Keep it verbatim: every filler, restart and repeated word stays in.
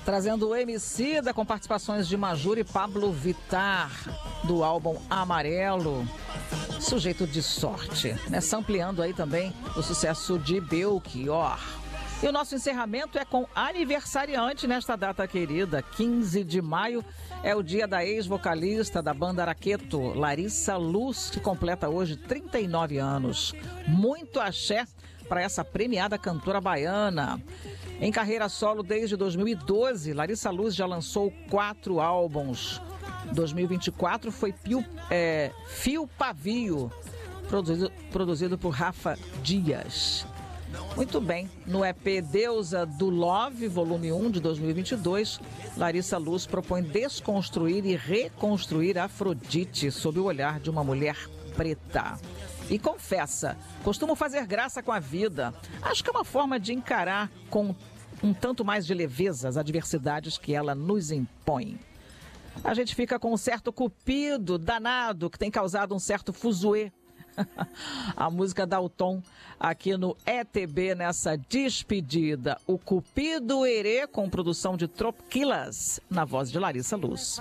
Trazendo o Emicida com participações de Majur e Pablo Vittar, do álbum Amarelo, Sujeito de Sorte, né? Ampliando aí também o sucesso de Belchior. E o nosso encerramento é com aniversariante nesta data querida, quinze de maio, é o dia da ex-vocalista da banda Araqueto, Larissa Luz, que completa hoje trinta e nove anos. Muito axé para essa premiada cantora baiana. Em carreira solo desde dois mil e doze, Larissa Luz já lançou quatro álbuns. dois mil e vinte e quatro foi Pio, é, Fio Pavio, produzido, produzido por Rafa Dias. Muito bem, no E P Deusa do Love, volume um de dois mil e vinte e dois, Larissa Luz propõe desconstruir e reconstruir Afrodite sob o olhar de uma mulher preta. E confessa, costumo fazer graça com a vida. Acho que é uma forma de encarar com um tanto mais de leveza as adversidades que ela nos impõe. A gente fica com um certo cupido danado que tem causado um certo fuzuê. A música dá o tom aqui no E T B nessa despedida. O Cupido Herê com produção de Tropiquilas, na voz de Larissa Luz.